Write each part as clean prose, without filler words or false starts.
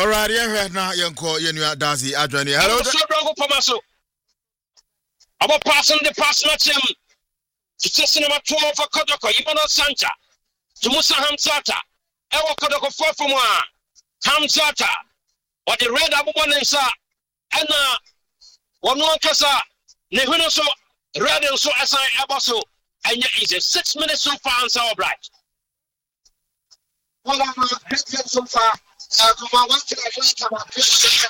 All right, yeah, now you call you Dazi Adrian. Hello, so Drago Pamaso. About passing the pass match him. It's number 12 for Kodoko, Ibano Santa. To Musa Hamzata. Ewa Kodoko 4 from 1. Hamzata. What the red Abuban and Sa. And one Kasa. Nehuno so red and so as I Abaso. And yet it's 6 minutes so far and so bright. Well, I'm so far. Come on, one thing I like about this.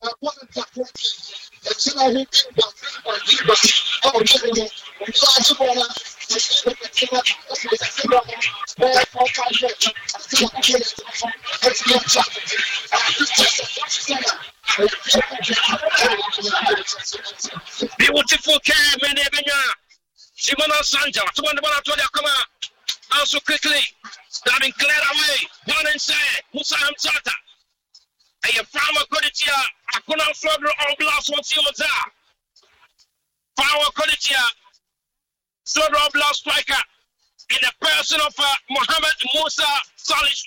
Beautiful care, many Simona Sanja, someone told you come out. Also quickly, that been cleared away. One inside, Musa Hamzata. And your farmer Koditia, I could not further all blast once you was there. Farmer Koditia, third all blast striker in the person of Mohammed Musa Salish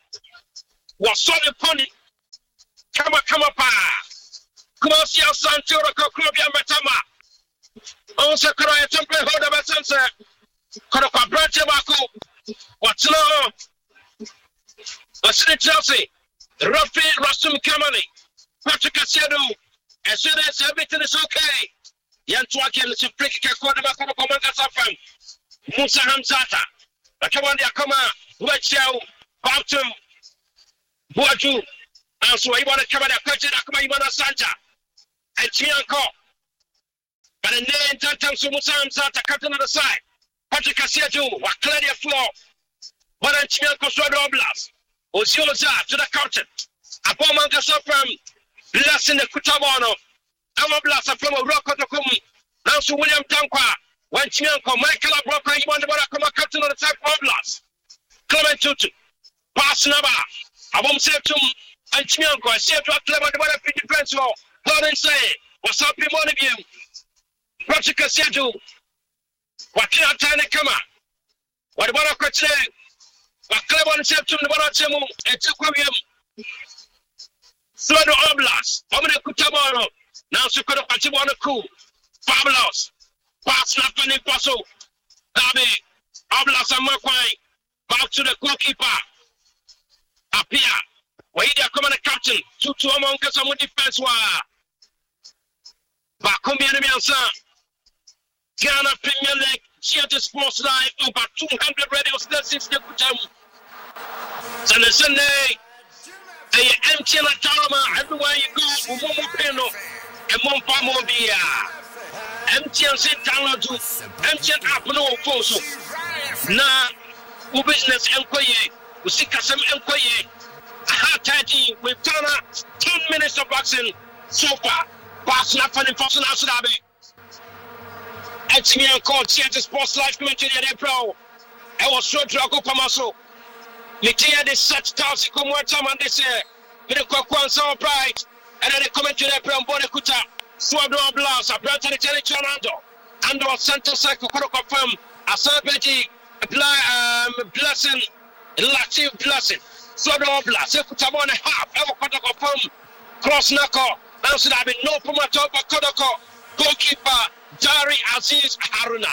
was so the pony. Come up, come on, see how Santura Clubia Metama. Also, could I temple hold of a sensor? Could I branch Baku? What's low? What's in Chelsea? Rafi Rasum Kamali, Patrick Asiadu, as soon as everything is okay. Yantuakin is a freak quarterback of Commander Safam, Musa Hamzata, Lakawandi Akama, Wetchel, Bautum, Boaju, and so he wanted to cover the question Akama Ibana Sanja, and Chianco. But the name Tantam Musa Hamzata cut on the side. Patrick Asiadu, what clear your floor. But then Chianco Swado Blast. Osioza to the captain. Upon Mancasa from blessing the Kutabano. I'm a blaster from a rock of the Kum. Now to William Tankwa. When Chianco, Michael Broker, you want to come a captain on the type of blast. Clement Tutu. Pass number. I won't say to and Chianco. I say to a clever defense law. Hold say, what's up in one of you? Patrick Asiadu. What can I tell you? Come on. What about a question? Clever said to the Barachemu and Tukwam. Swado Oblas, Omina Kutabano, now Sukoda Pachibana Ku, Fabulous, Pass Lapani Paso, Nabi, Oblas and Makwai, back to the goalkeeper. Apia, where they are coming captain, 2-2 among Kasamu defense. Bakumbi and Miansa, Ghana Premier League, Theatre Sports Live, over 200 radio stations. Sunday, they empty la Talama everywhere you go, Momo Peno, and Mompamo Bia. Empty and St. Talatu, empty and Apno Foso. Na, business Enquire, Usikasam Enquire. Hataji, we've done 10 minutes of boxing so far. Pass Nafan and Fosun Asadabe. Etimi and called Theatre Sports Live commentary at April. I was so Drago Pamaso. Mitia de such task come one time and they say, Midakwan so bright, and then they comment to their brown body kuta, Swado Blast, a brand and Jelly Chanando, and our center cycle confirm a celebrity blessing, Latif blessing, Swado Blast, Kutabon half, ever confirm, cross knuckle, now should have been no promoter but Kodoko, goalkeeper, Dari Aziz Haruna.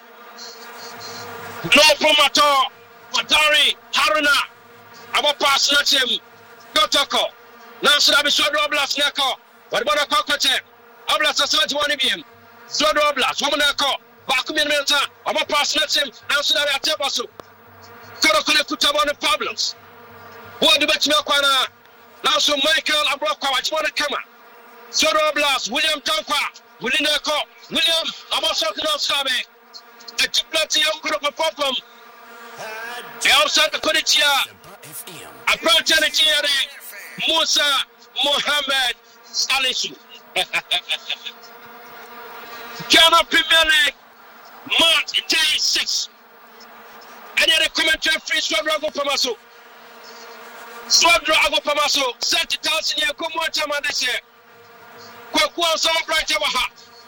No promoter. Watari, Haruna, our pass let him, Gotoko. Now should I be Swado Oblas Nako? What about a cockpit? Oblas Assault one of him. Swado Oblas, woman Nako, Bakumin Menta, our pass let him, now should I be a Tebasu? Korokone Kutabon problems. What do you Milkwana? Now so Michael Abroka, what you want to come on? Swado Oblas, William Tankwa, William Nako, William, I'm also going to stop it. I took plenty of Kuroko. Also, the Koditia, a protege, Musa Mohammed Salisu. Ghana Premier League, March day 6. And then the commentary free Swabro Pamaso. Swabro Pamaso, 70,000 years, come on, Chama, this year. Kwakwan so bright, Waha.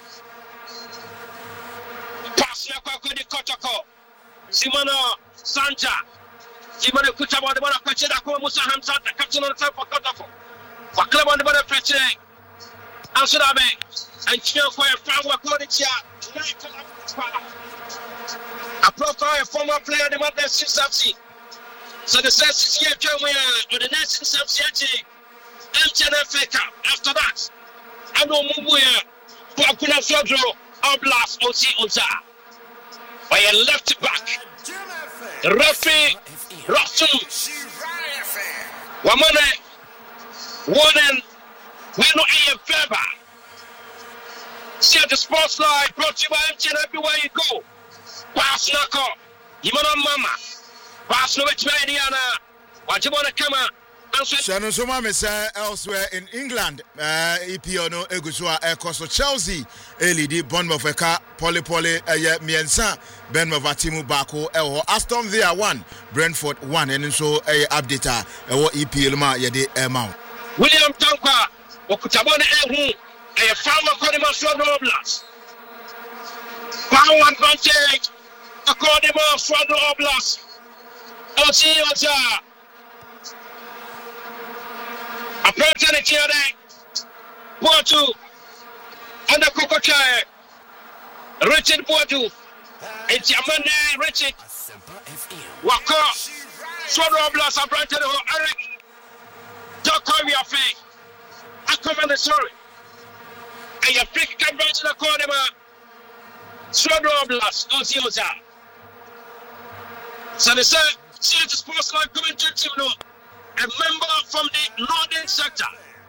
Pass Nakakodi Kotoko. Simona Sanja. Simona Kuchaba, the one of Musa Hamzata, captain on the top of Kotoko. Wakla on the bottom fetch. Answer that me. And chill for a fan work on it. A profile former player the Mother Sixty. So the says here on the next subsidy. MTN Cup. After that, I know Mumbuya, Pokuna Sodro, Oblast, Osi Oza. By a left back, the referee, Russell, Wamane, Warden, Weno A. Faber. See the sports line brought to you by MTN everywhere you go. Pass Nako, Yimana Mama, Pass Novich Mediana, what you want to come out? Shano Soma Mesa elsewhere in England, EPOno Egusua Ekoso Chelsea, LED Bournemouth Eka, Poly Miensa, Bournemouth Timu Bako, Aston Villa 1, Brentford 1, and so a update, EPL ma yede Mount. William Tanka, Okutabone Ehu, a farmer Kodima Swado Oblast. Power advantage, a Kodima Swado Oblast. Osi Oza. A person here, Boatu, and the Cocochair, Richard Boatu, and Yamane Richard, Waka, Swallow Blast, and Brighton, Eric, Dr. Yafe, I come on the story. And you pick a bunch of the corner, Swallow Blast, Ozioza. So they say, see the sports line coming to you. A member from the northern sector.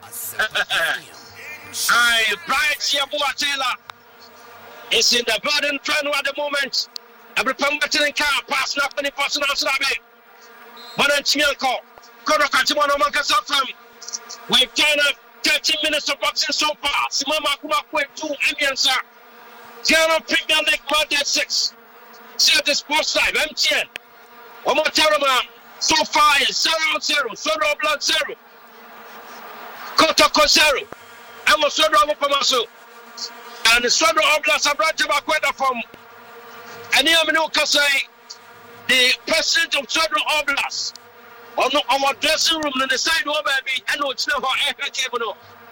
Bright Yabuatela is in the burden trend at the moment. Every permitting car passing up any personal slabby. Manan Chianco, Kodokachimano Mankasafam. We've done 30 minutes of boxing so far. Simama Kumakwe 2 Emiansa. Tiano Premier League Monday 6. See the sports live, MTN. One more Tarama. So far is 0-0, Sodo Blood 0. Kotoko 0. And was Sodo Pamaso. And the Sodo Oblast have brought Bakweda from and Yamino Kasai, the president of Sodo Oblast. On our dressing room in the side over me, and it's never ever came.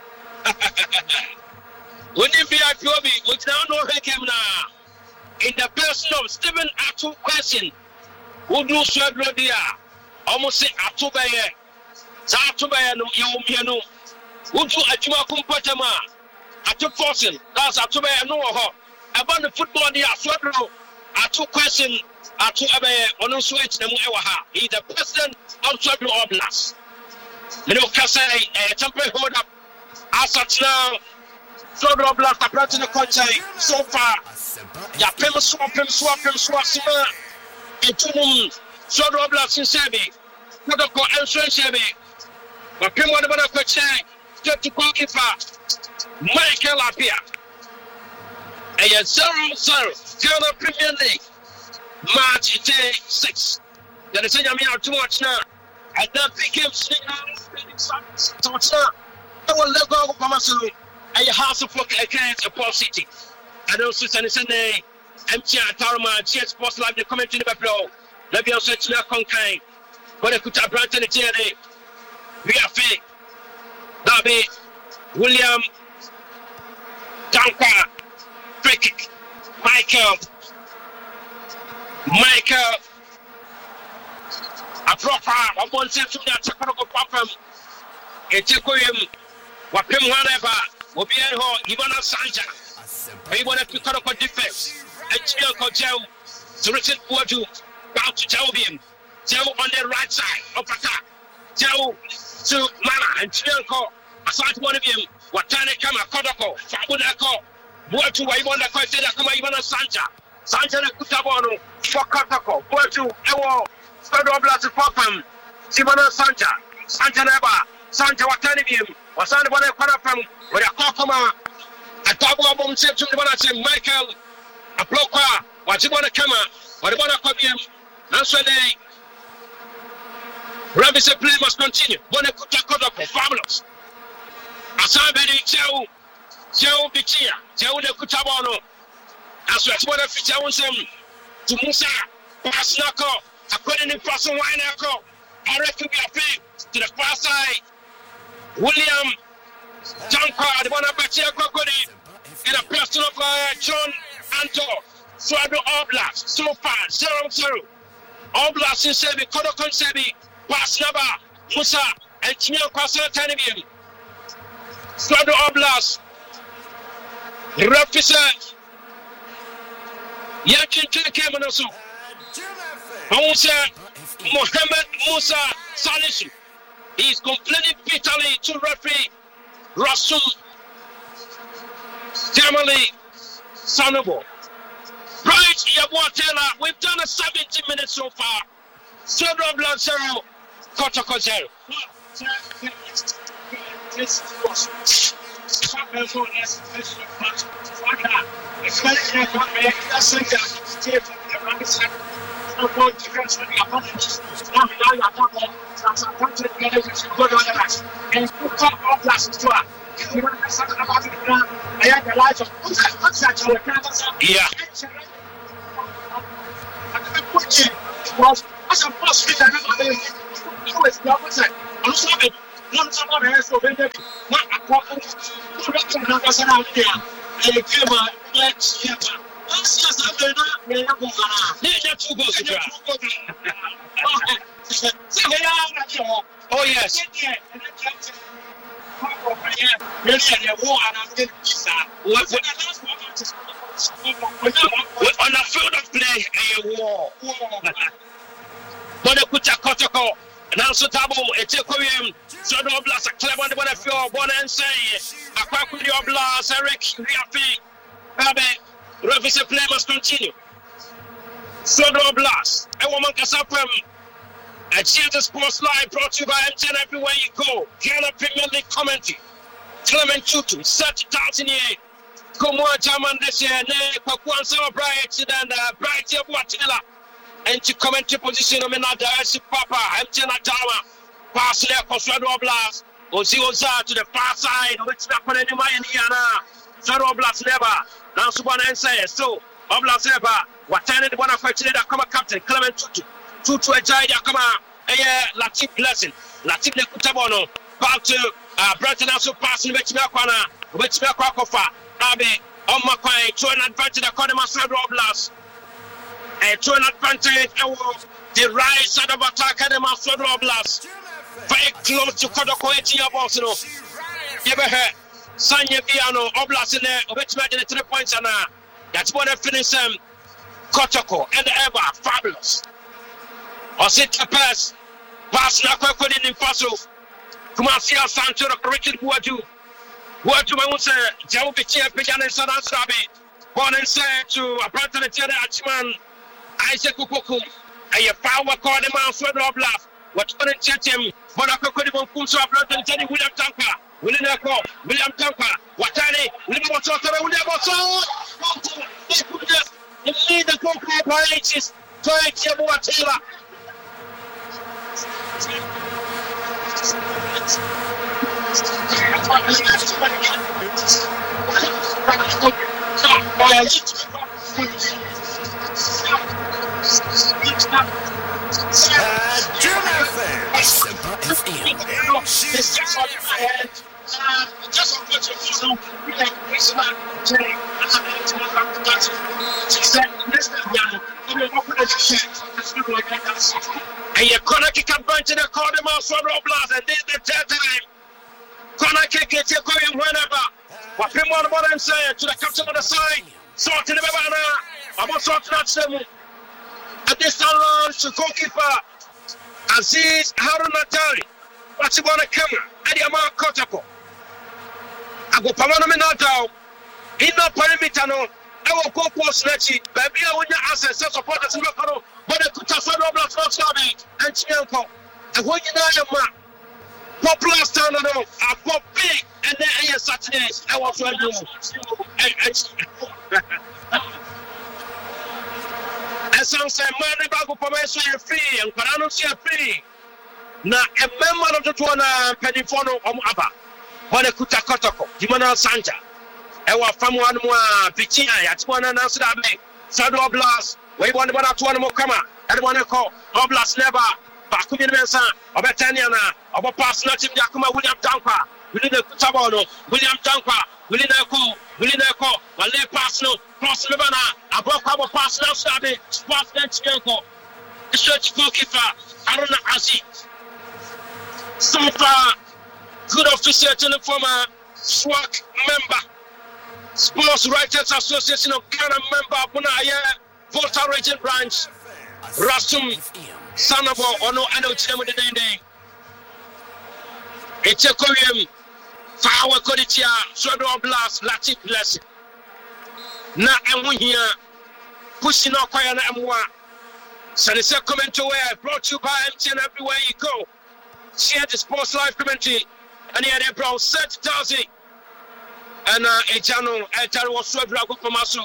When you be at Yobi, which now know he came now. In the person of Stephen Atu question, who do Sodo Dia? Almost say Atubaya, Zatubaya no Yomiano, Utu Ajuma Kumpatama, Atu Forsen, that's Atubaya no ho. About the football, the Aswadro, Atu question, Atu Abe, Onu Switch, the Muewaha. He's the president of Swadro Oblast. Mino Kasai, a temporary hold up, as such now, Swadro Oblast, a branch in the country so far. Yapim swap, Sima, Etunum. Sodo Oblast in Sebi, Protocol and Sebi, but Pim one about a check, get to goalkeeper, Michael Apia. A 0-0, Ghana Premier League, March 6. There is a Yamia too much now. And that became sneaking out. I will let go of Pamasu, and your house of work against a Paul City. And also Sunday, MTN Tarama, GS Sports Live, the commentary in the Buffalo. Let me also tell you, Conkai, but I could have brought the TNA. We are fake. Darby, William, Tanka, free kick, Michael, a proper, I'm going to say to that Chakaroko Papa, a Chekoyim, what Pim whatever, will be at home, Ivana Sanja. We want to pick up a defense, and Chiako Joe, to Richard Boadu. Bound to Jovian, Joe on the right side of attack. Joe to Mana and Chianco. Aside one of them, Watane Kama, Kodoko, Fabunako, Boatu, I want to question Kama Ivana Sanja Kutabono, Fokatako, Boatu, Ewo, Sodo Blast Popam, Simona Sanja Neba, Sanja Watanibium, Wasan one of Panapam, with a Kokoma, a double bomb set to the one Michael, a blocker, what you want to come out, what you want to come in. That's why Rabbi said play must continue. One of Kutakodoko, fabulous. Asabedi, Joe Bichia, Joe de Kutabano. That's what I feel to Musa, Pasnako, according to Passon Winako. I reckon we are paid to the far side. William Tankwa, the one about Kokodi, and a person of John Anto, Swado Oblast, so far, 0-0. Oblast in Sebi, Kodokon Sebi, Pass Naba, Musa, and Chino Kwasa Tanibium. Swado Oblast, represent Yakin Kemanosu, Musa, Mohammed Musa Salisu. He's complaining bitterly to referee Rasul Jamali Sanobo. Right, Yabuatela, we've done a 70 minutes so far. Swado Blood 0, Kotoko 0. Yeah. Oh yes. On a field of play, a war. But the Kotoko, and also Tabo, a Tekoyim, Swado Oblast, a Clement, the Bonafio, Bon and Say, a Quackity Oblast, Eric, Riafi, Abe, Revis play must continue. Swado Oblast, a woman Casapum, a Theatre Sports Live brought to you by MTN everywhere you go. Ghana Premier League commentary. Clement Tutu, 30,000 years. Come on, German this year, Papuan Sama Bright, and Bright Yabuatilla. And to commentary position of another Papa, MTN Atama, pass there for Swado Oblast, Oza to the far side, which happened in Mayana. Swado Oblast never. Now Subana and say, so Oblast never. What time did one of the come captain, Clement Tutu. Tutu Ejaya, come on, Latif Blessing, Latif Nekutabono, back to Brighton also passing Wetchmakwana, Wetchmakwakofa, Abe, Omakwai, to an advantage of Kodema Swado Oblast. And to an advantage, the right side of attack at the Swado Oblast. Very close to Kodoko 18 of Boston. You ever heard Sanya Biano, Oblast in there, Wetchmak 3 points, and that's what I finish Kotoko and ever fabulous. Osita pass na Kokodi in Faso. Kumasia Sancho, Richard Buaju. Buaju, I will say, Jamu Pichia, Pijan and Sadan Sabi. Born and said to a brother Achman, Isaac Kuku, a power called him out Swado Oblast. What couldn't chat him, but I could even pull so a brother Jenny William Tampa, William Tampa, Watani, William Water, William Water. They could just lead the concrete violations to Yabuatila. And your corner kick a bunch in the corner of Swado Oblast, and this is the third time. Corner kick it, you're going whenever. What people want to say to the captain of the side, sorting the banana, I'm also sorting them. At this time, to goalkeeper Aziz Harun Natari. What's about the camera? Eddie Amar Kotako. I go Pamano Minato. In the perimeter, no. I will go post Nachi. Baby, I will not answer. So support us in the corner. But the Kutasano Blast not Sabi and Chianco. And when you know your man, popular standard of a pop big and then I Saturdays. I was ready. And some say, man, Bago Pomesha free and Parano free. Now, a member of the Tuana Pedifono Abba. But a Kutakotoko, Dimana Sanja. Ewa from one more Pichia, at one and answer that me. Swado Oblast, we want to one more come out. I want to call Oblast never. Bakumin Mensa, Obataniana, Obapas Natim Yakuma William Tampa. Willie Kutabano, William Tankwa, Willie Neko, Malay pass no, cross Levana, Abokabo pass now, Sabi, Sports Bench Yanko, the church goalkeeper, Aruna Aziz. So far, good officer to the former SWAC member, Sports Writers Association of Ghana member, Bunaya, Volta Region Branch, Rasum, Sanabo, Ono, and Ochemo the day. It's a Korean, Power Koditia, Swadron Blast, Latif Blessing. Na emu here, pushing up Koyana Amwa. Sanisa commentary brought to you by MTN everywhere you go. Share the Sports Live commentary. And here they brought 30,000. And Ejano, Etaro was Swadra Kupamasu.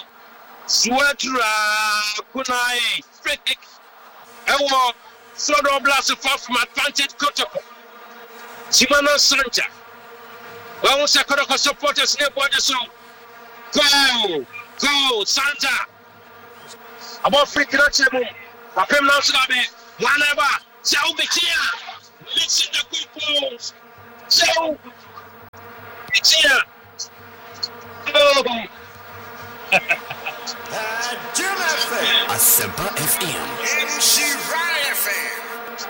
Swadra Kunai, Frick. Ewa, Swadron Blast from advantage Kotoko. Simano Sanja. Well, Sakura supporters nearby the song. Go, Santa. About free Kratchemu. A criminal slabbing. Whenever. Shall be here. Mixing the good balls. So, it's here. Oh, Jim FM. Asempa FM. Shiraya FM.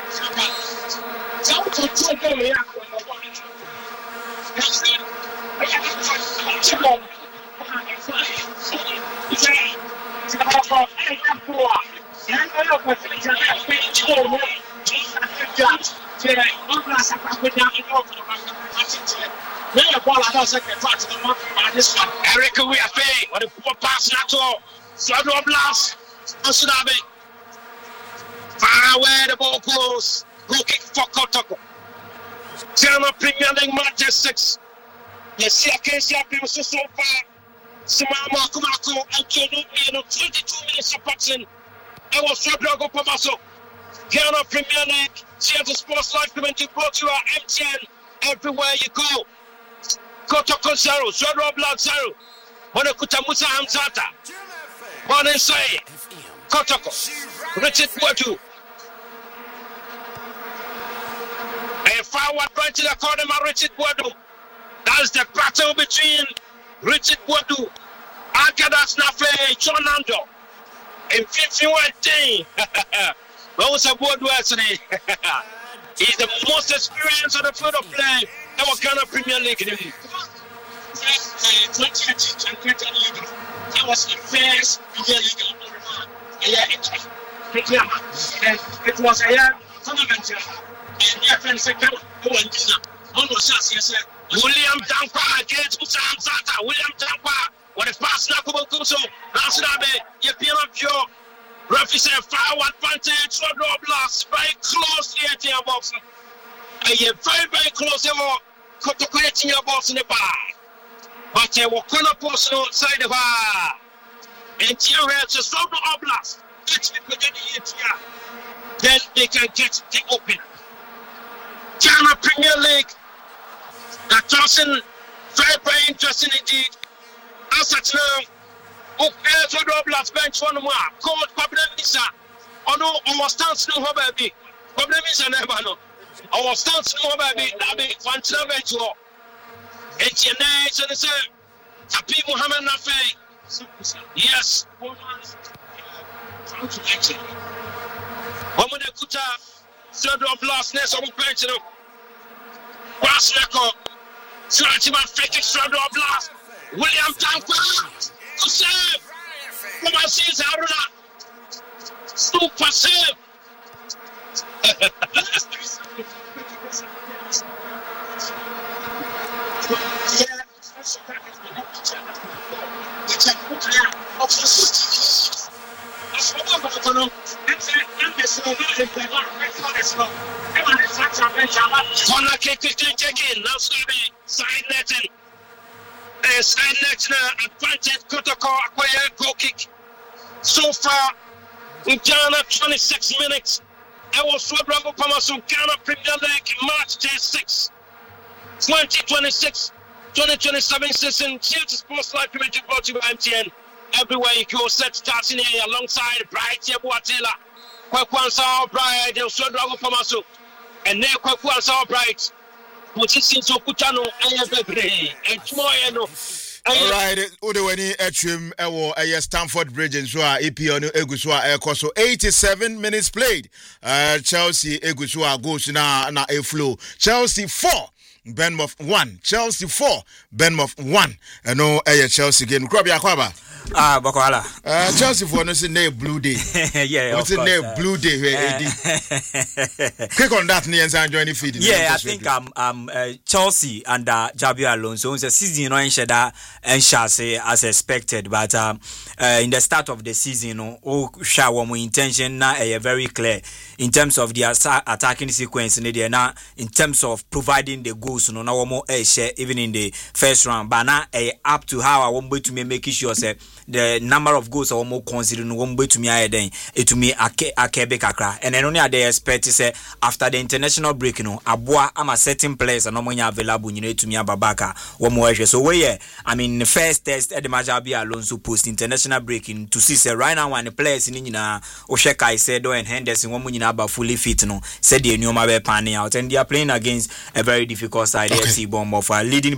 Eric, we are paying. What a poor pass, Nato. Swadron Blast. Asunabe. Far away, the ball goes. Goal kick for Kotoko. Ghana Premier League match 6. Yes, I can't see so far. Samama Kumako and Jono, 22 minutes of boxing. I was Swadrago Pamaso. Ghana Premier League, Seattle Sports Live commentary brought to you at MTN everywhere you go. Kotoko 0, Swadron Blood 0. Monokuta Musa Hamzata. Monesai. Kotoko. Richard Wadu. A forward right to the corner of Richard Wadu. That's the battle between Richard Wadu, Akadas Nafe, John Nando. In 51 what was a word yesterday? He's the most experienced on the field of play in our Ghana Premier League. 2018 Premier League. That was the first Premier League. It was a year tournament. William Tankwa against Musa Hamzata. William Tankwa. What is passing now? Kubokuso. Nasrabe. Yepina Pure. Referee said foul advantage. Swadron Blast. Very close to the 18 box. Very close. Kotoko 18 box in the bar. But they were corner post outside the bar. And here it's a Swadron Blast. Then they can get the open. Ghana Premier League. That Johnson, very interesting indeed. As at now, Swadron Blast bench one more. Called Problem Misa. Oh no, our stance no baby. Problem Misa never know. Our stance no baby. That be one bench war. And Chennai, so they say, Happy Muhammad Nafe. Yes. Woman Kuta, Swadron Blast, next on bench. Pass record. Slatima Frederick Swadron Blast. William Tankwa. Good save. Come on, see Haruna. Super save. Corner kick quickly taken. Now side netting. Side net advantage. Kotoko acquire goal kick. So far in Ghana, 26 minutes. I was Swadron Pamaso Ghana Premier League March 6, 2026-2027 season. Seattle Sports Live commentary brought to you by MTN. Everywhere you go, set starting here alongside Bright Yabuatela. Kwakwansa Bright, Swadron Pamaso, and now Kwakwansa Bright. position so kutano ayefebre etmoye no. All right, Udewani Etrim Ewo Stamford Bridge and Zua EPO Egusua Ekoso 87 minutes played. Chelsea Egusua goes na a flow. Chelsea 4. Bournemouth 1, Chelsea 4, Bournemouth 1. No, Chelsea game. Kwaba. Bakwala. Chelsea for no say blue day. Yeah, what's the name blue day? Click on that near and join the feed. Yeah, I think Chelsea under Jabi Alonso. The season no shada and say as expected, but in the start of the season, show intention na very clear in terms of the attacking sequence in terms of providing the goals. No, now more share even in the first round, but now up to how I want to make sure say the number of goals are more considered one way to me to me akebe kakra and then only they expect to say after the international break abua am a certain players and no available to me ababaka one more so where I mean the first test at the Majabi Alonso post international breaking to see say right now when the players in Osheka said and Henderson one about fully fit said the new mabe panning out and they are playing against a very difficult side FC Bournemouth leading